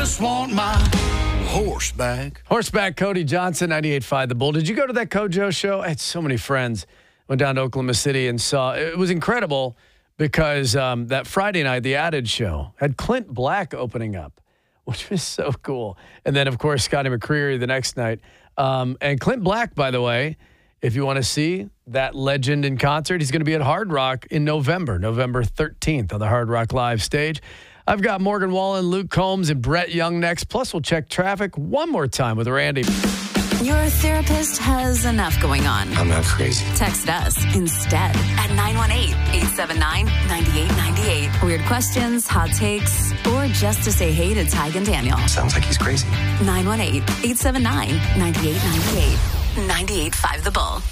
Just want my horseback. Horseback, Cody Johnson, 98.5 The Bull. Did you go to that Kojo show? I had so many friends. Went down to Oklahoma City and saw. It was incredible because that Friday night, the Added show had Clint Black opening up, which was so cool. And then, of course, Scotty McCreery the next night. And Clint Black, by the way, if you want to see that legend in concert, he's going to be at Hard Rock in November 13th on the Hard Rock Live stage. I've got Morgan Wallen, Luke Combs, and Brett Young next. Plus, we'll check traffic one more time with Randy. Your therapist has enough going on. I'm not crazy. Text us instead at 918-879-9898. Weird questions, hot takes, or just to say hey to Tig and Daniel. Sounds like he's crazy. 918-879-9898. 98.5 The Bull.